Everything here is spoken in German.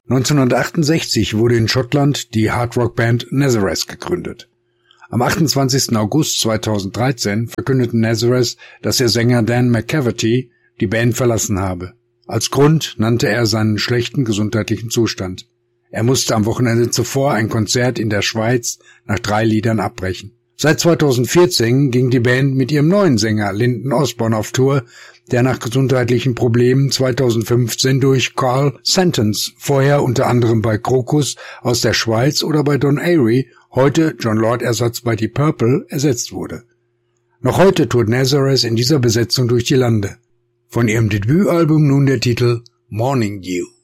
1968 wurde in Schottland die Hardrock-Band Nazareth gegründet. Am 28. August 2013 verkündete Nazareth, dass ihr Sänger Dan McCafferty die Band verlassen habe. Als Grund nannte er seinen schlechten gesundheitlichen Zustand. Er musste am Wochenende zuvor ein Konzert in der Schweiz nach 3 Liedern abbrechen. Seit 2014 ging die Band mit ihrem neuen Sänger Lyndon Osborne auf Tour, der nach gesundheitlichen Problemen 2015 durch Carl Sentence, vorher unter anderem bei Krokus aus der Schweiz oder bei Don Airey, heute Jon Lord Ersatz bei Deep Purple, ersetzt wurde. Noch heute tourt Nazareth in dieser Besetzung durch die Lande. Von ihrem Debütalbum nun der Titel Morning Dew.